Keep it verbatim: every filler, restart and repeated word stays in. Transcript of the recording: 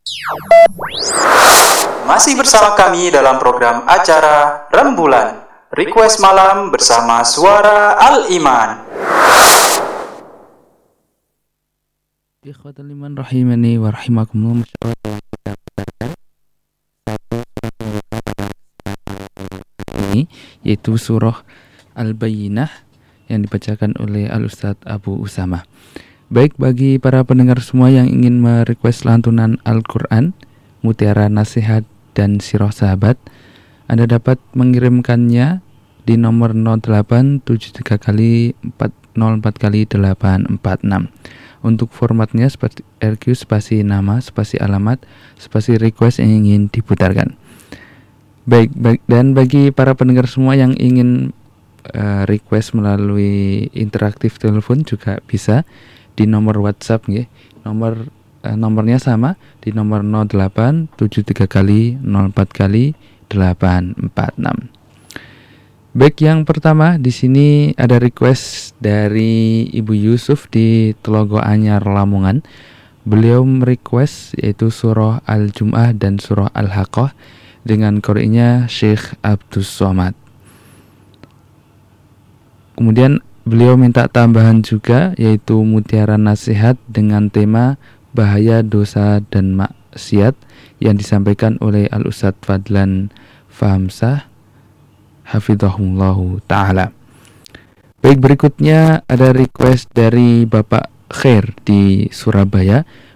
Masih bersama kami dalam program acara Rembulan Request Malam bersama Suara Al-Iman. Ikhwatul iman rahimani wa rahimakumullah. Ini yaitu surah Al-Bayyinah yang dibacakan oleh Al-Ustadz Abu Usama. Baik, bagi para pendengar semua yang ingin merequest lantunan Al-Quran, Mutiara Nasihat dan Sirah Sahabat, Anda dapat mengirimkannya di nomor nol delapan tujuh tiga kali empat nol empat kali delapan empat enam. Untuk formatnya seperti R Q spasi nama, spasi alamat, spasi request yang ingin diputarkan. Baik, baik, dan bagi para pendengar semua yang ingin uh, request melalui interaktif telepon juga bisa di nomor WhatsApp ya. Nomor uh, nomornya sama di nomor nol delapan tujuh tiga kali nol empat kali delapan empat enam. Baik, yang pertama di sini ada request dari Ibu Yusuf di Telogo Anyar Lamongan. Beliau merequest yaitu surah Al-Jum'ah dan surah Al-Haqqah dengan qori'nya Syekh Abdus Somad. Kemudian beliau minta tambahan juga yaitu Mutiara Nasihat dengan tema bahaya dosa dan maksiat yang disampaikan oleh Al-Ustadz Fadlan Fahamsah hafizahullahu ta'ala. Baik, berikutnya ada request dari Bapak Khair di Surabaya.